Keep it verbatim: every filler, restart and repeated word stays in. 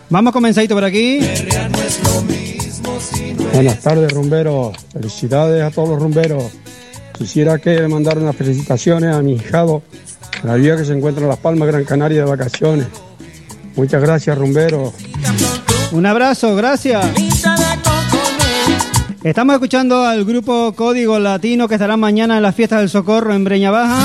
Vamos comenzadito por aquí. Buenas tardes, rumberos. Felicidades a todos los rumberos. Quisiera que me mandaran las felicitaciones a mi hijado, la vida que se encuentra en Las Palmas, Gran Canaria, de vacaciones. Muchas gracias, rumberos. Un abrazo, gracias. Estamos escuchando al grupo Código Latino, que estará mañana en las fiestas del Socorro en Breña Baja.